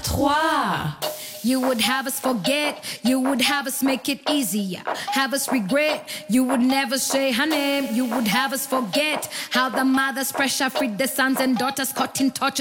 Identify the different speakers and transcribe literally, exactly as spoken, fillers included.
Speaker 1: trois. You would have us forget, you would have us make it easier, have us regret, you would never say her name, you would have us forget how the mothers pressure freed their sons and daughters caught in torture.